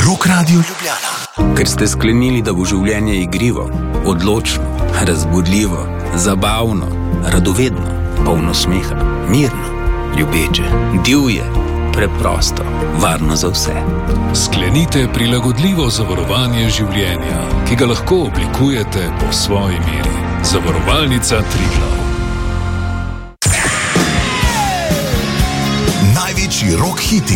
Rock Radio Ljubljana. Ker ste sklenili, da bo življenje igrivo, odločno, razbudljivo, zabavno, radovedno, polno smeha, mirno, ljubeče, divje, preprosto, varno za vse. Sklenite prilagodljivo zavarovanje življenja, ki ga lahko oblikujete po svoji meri. Zavarovalnica Triglav. Največji rock hiti